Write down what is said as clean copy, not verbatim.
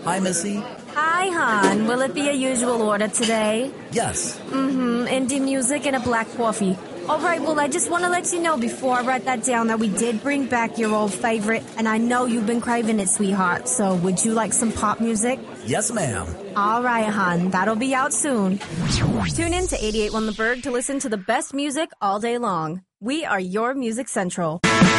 Hi, Missy. Hi, hon. Will it be a usual order today? Yes. Indie music and a black coffee. All right, well, I just want to let you know before I write that down that we did bring back your old favorite, and I know you've been craving it, sweetheart. So would you like some pop music? Yes, ma'am. All right, hon. That'll be out soon. Tune in to 88.1 The Berg to listen to the best music all day long. We are your Music Central.